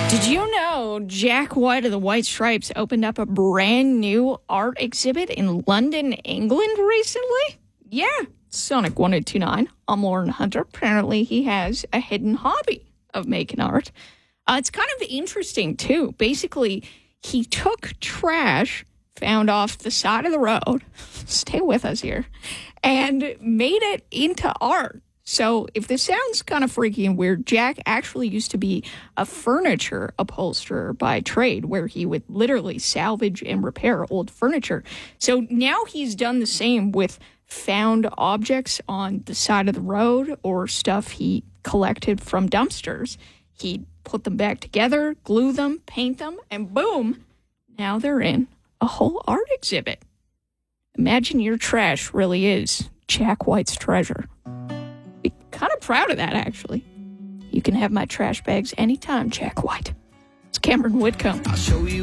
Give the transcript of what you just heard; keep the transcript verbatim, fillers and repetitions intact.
Did you know Jack White of the White Stripes opened up a brand new art exhibit in London, England recently? Yeah, Sonic one oh two nine. I'm Lauren Hunter. Apparently he has a hidden hobby of making art. Uh, it's kind of interesting, too. Basically, he took trash found off the side of the road, stay with us here, and made it into art. So if this sounds kind of freaky and weird, Jack actually used to be a furniture upholsterer by trade, where he would literally salvage and repair old furniture. So now he's done the same with found objects on the side of the road or stuff he collected from dumpsters. He'd put them back together, glue them, paint them, and boom, now they're in a whole art exhibit. Imagine your trash really is Jack White's treasure. Be kind of proud of that, actually. You can have my trash bags anytime, Jack White. It's Cameron Whitcomb. I'll show you.